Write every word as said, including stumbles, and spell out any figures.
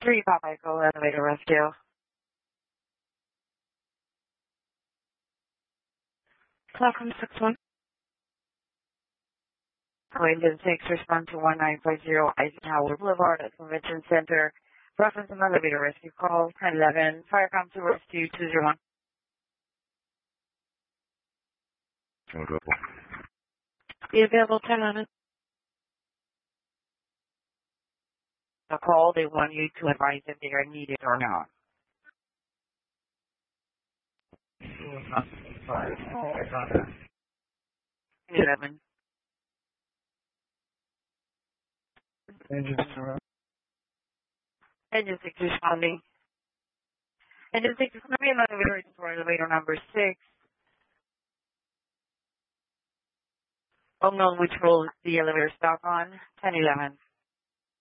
three Papa Echo Elevator Rescue. Welcome six one. Engine six, respond to one nine five zero Eisenhower Boulevard at Convention Center. Reference an elevator rescue call, ten eleven. Firecom to rescue two zero one. Be available ten eleven. A call, they want you to advise if they are needed or not. eleven. Engine zero. Engine six responding. Engine six is going to be an elevator for elevator number six. Unknown which role the elevator stock on. ten eleven.